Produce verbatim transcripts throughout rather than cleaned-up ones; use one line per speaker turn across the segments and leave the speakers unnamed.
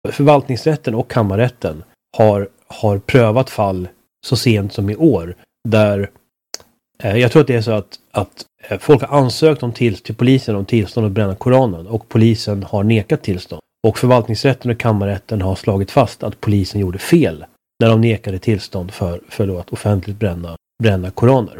förvaltningsrätten och kammarrätten har, har prövat fall så sent som i år där eh, jag tror att det är så att, att eh, folk har ansökt om till, till polisen om tillstånd att bränna Koranen och polisen har nekat tillstånd. Och förvaltningsrätten och kammarrätten har slagit fast att polisen gjorde fel när de nekade tillstånd för, för då att offentligt bränna, bränna Koraner.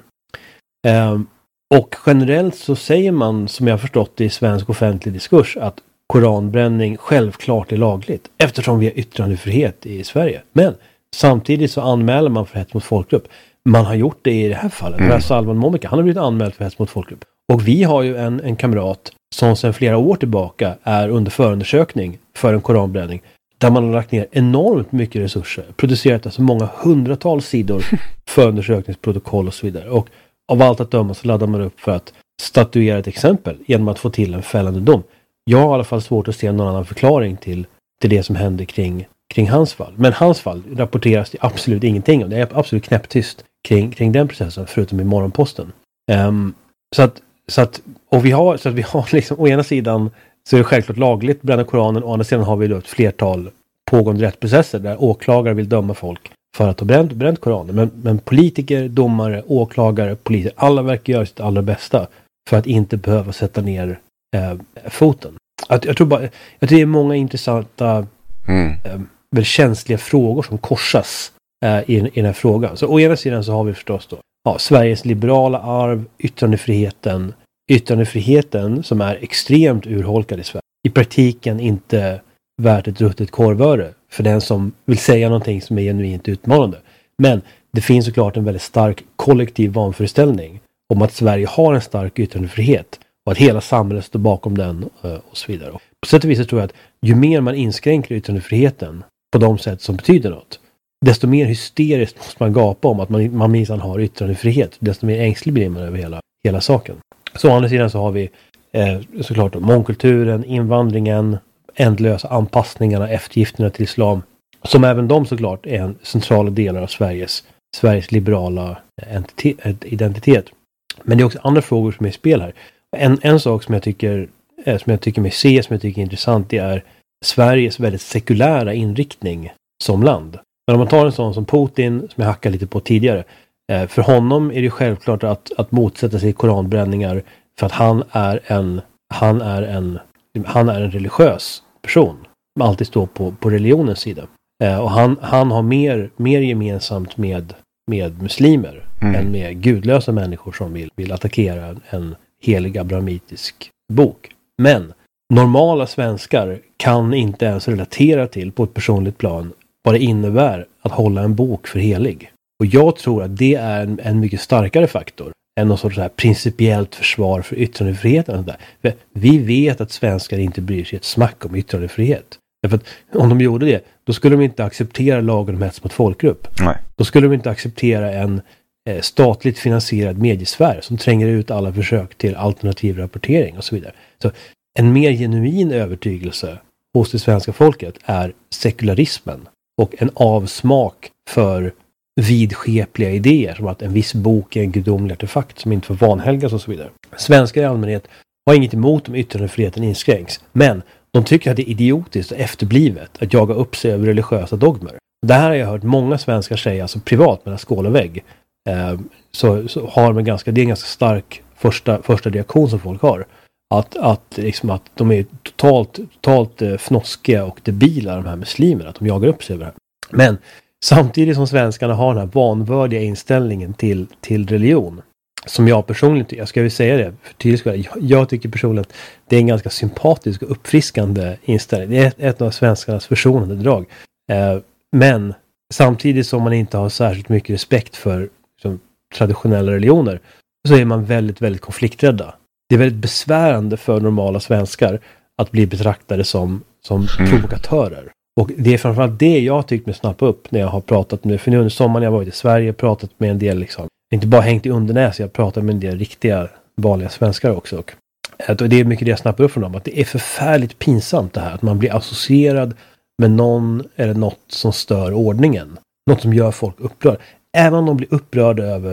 Eh, och generellt så säger man, som jag har förstått det i svensk offentlig diskurs, att koranbränning självklart är lagligt eftersom vi har yttrandefrihet i Sverige. Men samtidigt så anmäler man för hets mot folkgrupp. Man har gjort det i det här fallet. Mm. Salvan Momika, han har blivit anmäld för hets mot folkgrupp. Och vi har ju en, en kamrat som sedan flera år tillbaka är under förundersökning för en koranbränning. Där man har lagt ner enormt mycket resurser. Producerat alltså många hundratals sidor förundersökningsprotokoll och så vidare. Och av allt att döma så laddar man upp för att statuera ett exempel genom att få till en fällande dom. Jag har i alla fall svårt att se någon annan förklaring till, till det som hände kring, kring hans fall. Men hans fall rapporteras det absolut ingenting om. Det är absolut knäpptyst kring, kring den processen, förutom i Morgonposten. Um, så att, så att, och vi har, så att vi har liksom, å ena sidan så är det självklart lagligt bränna Koranen, å andra sidan har vi då ett flertal pågående rättsprocesser där åklagare vill döma folk för att ha bränt, bränt Koranen. Men, men politiker, domare, åklagare, poliser, alla verkar göra sitt allra bästa för att inte behöva sätta ner eh, foten. Att, jag tror bara, jag tror det är många intressanta mm. eh, väldigt känsliga frågor som korsas eh, i, i den här frågan. Så å ena sidan så har vi förstås då ja, Sveriges liberala arv, yttrandefriheten, yttrandefriheten som är extremt urholkad i Sverige. I praktiken inte värt ett ruttet korvöre för den som vill säga någonting som är genuint utmanande. Men det finns såklart en väldigt stark kollektiv vanföreställning om att Sverige har en stark yttrandefrihet och att hela samhället står bakom den och så vidare. På sätt och vis så tror jag att ju mer man inskränker yttrandefriheten på de sätt som betyder något, desto mer hysteriskt måste man gapa om att man, man minsann har yttrandefrihet. Desto mer ängslig blir man över hela, hela saken. Så å andra sidan så har vi eh, såklart mångkulturen, invandringen, ändlösa anpassningarna, eftergifterna till islam, som även de såklart är en central del av Sveriges, Sveriges liberala entitet, identitet. Men det är också andra frågor som är i spel här. En, en sak som jag tycker som jag tycker mig se, som jag tycker är intressant, det är Sveriges väldigt sekulära inriktning som land. Men om man tar en sån som Putin, som jag hackade lite på tidigare, eh, för honom är det självklart att, att motsätta sig koranbränningar för att han är en han är en han är en religiös person. Man alltid står på, på religionens sida. Eh, och han, han har mer, mer gemensamt med, med muslimer mm. än med gudlösa människor som vill, vill attackera en, en helig abrahamitisk bok. Men normala svenskar kan inte ens relatera till på ett personligt plan vad det innebär att hålla en bok för helig. Och jag tror att det är en, en mycket starkare faktor än någon sorts så här principiellt försvar för yttrandefriheten. För vi vet att svenskar inte bryr sig ett smack om yttrandefrihet. Därför att om de gjorde det, då skulle de inte acceptera lagen om hets mot folkgrupp.
Nej.
Då skulle de inte acceptera en eh, statligt finansierad mediesfär som tränger ut alla försök till alternativ rapportering och så vidare. Så en mer genuin övertygelse hos det svenska folket är sekularismen och en avsmak för vidskepliga idéer som att en viss bok är en gudomlig artefakt som inte får vanhelgas och så vidare. Svenskar i allmänhet har inget emot om yttrandefriheten inskränks, men de tycker att det är idiotiskt och efterblivet att jaga upp sig över religiösa dogmer. Det här har jag hört många svenskar säga, alltså privat mellan skål och vägg. Eh, så, så har man ganska, det är en ganska stark första, första reaktion som folk har. Att, att, liksom att de är totalt, totalt eh, fnoskiga och debila, de här muslimerna, att de jagar upp sig över det här. Men samtidigt som svenskarna har den här vanvördiga inställningen till, till religion, som jag personligen, jag ska väl säga det för tydligt, jag, jag tycker personligen att det är en ganska sympatisk och uppfriskande inställning. Det är ett, ett av svenskarnas försonande drag. Eh, men samtidigt som man inte har särskilt mycket respekt för liksom, traditionella religioner, så är man väldigt, väldigt konflikträdda. Det är väldigt besvärande för normala svenskar att bli betraktade som, som mm. provokatörer. Och det är framförallt det jag tyckt mig snappa upp när jag har pratat med, för nu under sommaren jag varit i Sverige, pratat med en del liksom, inte bara hängt i undernäs, jag pratar med en del riktiga vanliga svenskar också. Och det är mycket det jag snappar upp från dem, att det är förfärligt pinsamt det här, att man blir associerad med någon eller något som stör ordningen. Något som gör folk upprörda. Även om de blir upprörda över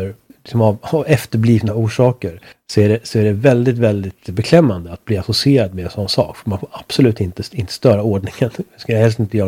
liksom av, av efterblivna orsaker så är, det, så är det väldigt, väldigt beklämmande att bli associerad med en sån sak. För man får absolut inte, inte störa ordningen. Det ska jag helst inte göra.